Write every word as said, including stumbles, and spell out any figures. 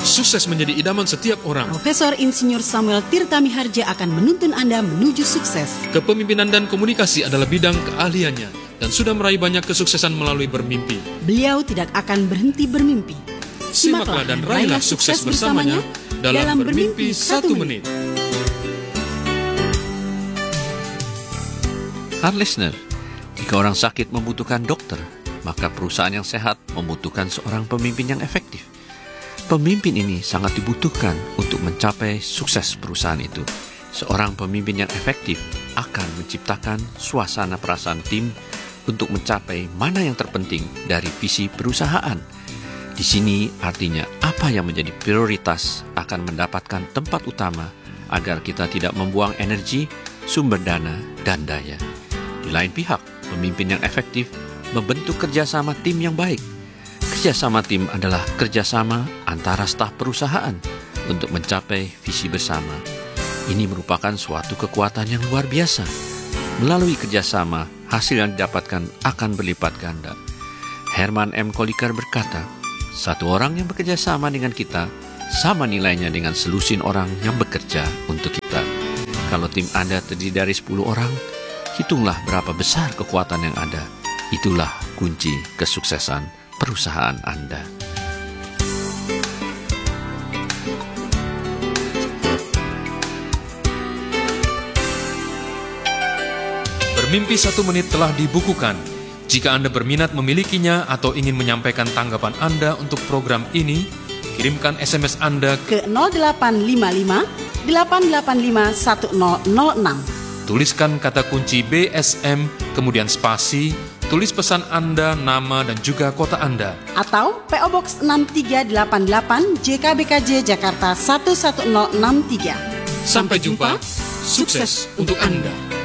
Sukses menjadi idaman setiap orang. Profesor Insinyur Samuel Tirta Miharja akan menuntun Anda menuju sukses. Kepemimpinan dan komunikasi adalah bidang keahliannya dan sudah meraih banyak kesuksesan melalui bermimpi. Beliau tidak akan berhenti bermimpi. Simaklah dan raihlah sukses bersamanya dalam Bermimpi Satu Menit. Hard listener, jika orang sakit membutuhkan dokter, maka perusahaan yang sehat membutuhkan seorang pemimpin yang efektif. Pemimpin ini sangat dibutuhkan untuk mencapai sukses perusahaan itu. Seorang pemimpin yang efektif akan menciptakan suasana perasaan tim untuk mencapai mana yang terpenting dari visi perusahaan. Di sini artinya apa yang menjadi prioritas akan mendapatkan tempat utama agar kita tidak membuang energi, sumber dana, dan daya. Di lain pihak, pemimpin yang efektif membentuk kerjasama tim yang baik. Kerjasama tim adalah kerjasama antara staf perusahaan untuk mencapai visi bersama. Ini merupakan suatu kekuatan yang luar biasa. Melalui kerjasama, hasil yang didapatkan akan berlipat ganda. Herman M. Koliker berkata, satu orang yang bekerja sama dengan kita sama nilainya dengan selusin orang yang bekerja untuk kita. Kalau tim Anda terdiri dari sepuluh orang, hitunglah berapa besar kekuatan yang ada. Itulah kunci kesuksesan perusahaan Anda. Bermimpi Satu Menit telah dibukukan. Jika Anda berminat memilikinya atau ingin menyampaikan tanggapan Anda untuk program ini, kirimkan S M S Anda ke nol delapan lima lima delapan delapan lima satu nol nol enam. Tuliskan kata kunci B S M, kemudian spasi, tulis pesan Anda, nama, dan juga kota Anda. Atau P O Box enam tiga delapan delapan J K B K J Jakarta satu satu nol enam tiga. Sampai jumpa, sukses untuk Anda.